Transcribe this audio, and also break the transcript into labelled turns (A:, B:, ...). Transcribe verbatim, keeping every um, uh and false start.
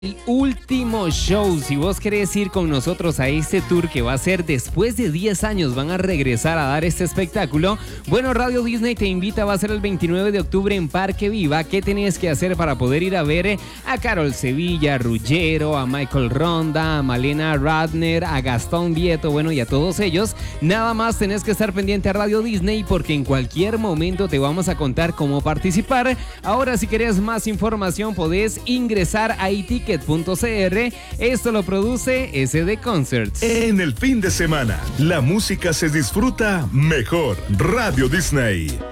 A: El último show, si vos querés ir con nosotros a este tour que va a ser después de diez años, van a regresar a dar este espectáculo. Bueno, Radio Disney te invita, va a ser el veintinueve de octubre en Parque Viva. ¿Qué tenés que hacer para poder ir a ver a Carol Sevilla, a Ruggiero, a Michael Ronda, a Malena Radner, a Gastón Vieto, bueno, y a todos ellos? Nada más tenés que estar pendiente a Radio Disney porque en cualquier momento te vamos a contar cómo participar. Ahora, si querés más información, podés ingresar a iticket punto c r. Esto lo produce S D Concerts.
B: En el fin de semana, la música se disfruta mejor. Radio Disney.